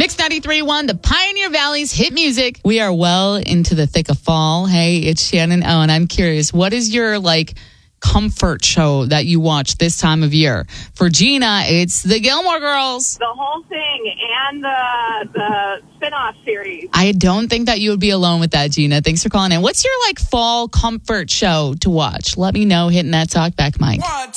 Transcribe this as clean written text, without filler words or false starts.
Mix 93.1, the Pioneer Valley's hit music. We are well into the thick of fall. Hey, it's Shannon Owen. I'm curious, what is your comfort show that you watch this time of year? For Gina, it's the Gilmore Girls. The whole thing and the spin-off series. I don't think that you would be alone with that, Gina. Thanks for calling in. What's your fall comfort show to watch? Let me know hitting that talkback mic.